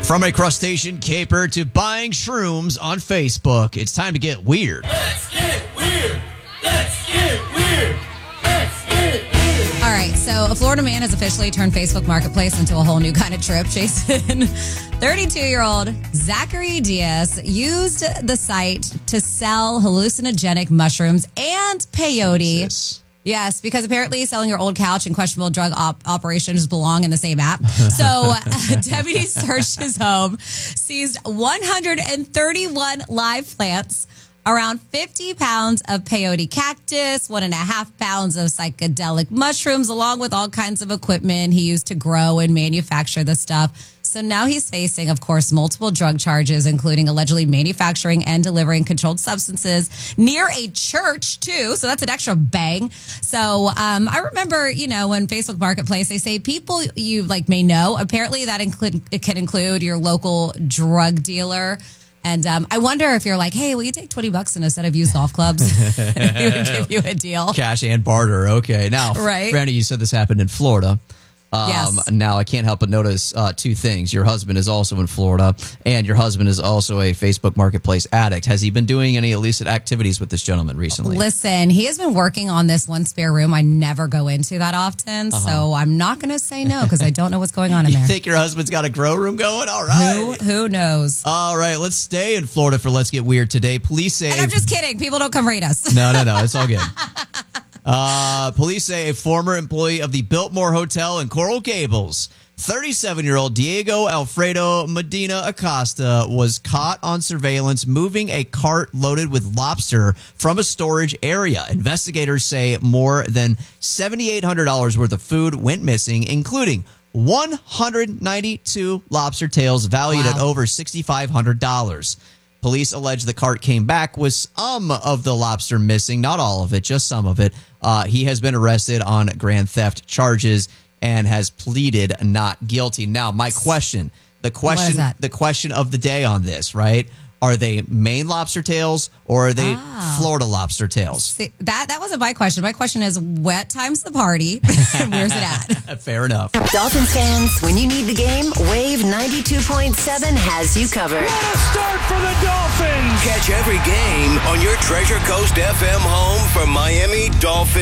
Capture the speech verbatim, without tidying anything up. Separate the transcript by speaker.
Speaker 1: From a crustacean caper to buying shrooms on Facebook, it's time to get weird.
Speaker 2: Let's get weird. Let's get weird. Let's get weird.
Speaker 3: All right, so a Florida man has officially turned Facebook Marketplace into a whole new kind of trip, Jason. thirty-two-year-old Zachary Diaz used the site to sell hallucinogenic mushrooms and peyote.
Speaker 1: Yes.
Speaker 3: Yes, because apparently selling your old couch and questionable drug op- operations belong in the same app. So uh, deputies searched his home, seized one hundred thirty-one live plants, around fifty pounds of peyote cactus, one and a half pounds of psychedelic mushrooms, along with all kinds of equipment he used to grow and manufacture the stuff. So now he's facing, of course, multiple drug charges, including allegedly manufacturing and delivering controlled substances near a church, too. So that's an extra bang. So um, I remember, you know, when Facebook Marketplace, they say people you like may know. Apparently that include it can include your local drug dealer. And um, I wonder if you're like, hey, will you take twenty bucks in a set of used golf clubs? He would give you a deal.
Speaker 1: Cash and barter. Okay. Now,
Speaker 3: Right.
Speaker 1: Brandy, you said this happened in Florida. Um,
Speaker 3: Yes.
Speaker 1: Now, I can't help but notice uh, two things. Your husband is also in Florida, and your husband is also a Facebook Marketplace addict. Has he been doing any illicit activities with this gentleman recently?
Speaker 3: Listen, he has been working on this one spare room I never go into that often,
Speaker 1: Uh-huh.
Speaker 3: so I'm not going to say no because I don't know what's going on in
Speaker 1: You
Speaker 3: there.
Speaker 1: think your husband's got a grow room going? All right.
Speaker 3: Who, who knows?
Speaker 1: All right, let's stay in Florida for Let's Get Weird today. Police say...
Speaker 3: And I'm just kidding. People don't come read us.
Speaker 1: No, no, no. It's all good. Uh, police say a former employee of the Biltmore Hotel in Coral Gables, thirty-seven-year-old Diego Alfredo Medina Acosta, was caught on surveillance moving a cart loaded with lobster from a storage area. Investigators say more than seven thousand eight hundred dollars worth of food went missing, including one hundred ninety-two lobster tails valued
Speaker 3: Wow.
Speaker 1: at over six thousand five hundred dollars. Police allege the cart came back with some of the lobster missing, not all of it, just some of it. Uh, he has been arrested on grand theft charges and has pleaded not guilty. Now, my question, the question,
Speaker 3: that?
Speaker 1: the question of the day on this, right? Are they Maine lobster tails or are they
Speaker 3: Ah.
Speaker 1: Florida lobster tails?
Speaker 3: See, that that wasn't my question. My question is, what time's the party? And where's it at?
Speaker 1: Fair enough.
Speaker 4: Dolphins fans, when you need the game, Wave ninety-two point seven has you covered.
Speaker 2: What a start for the Dolphins.
Speaker 5: Catch every game on your Treasure Coast F M home for Miami Dolphins.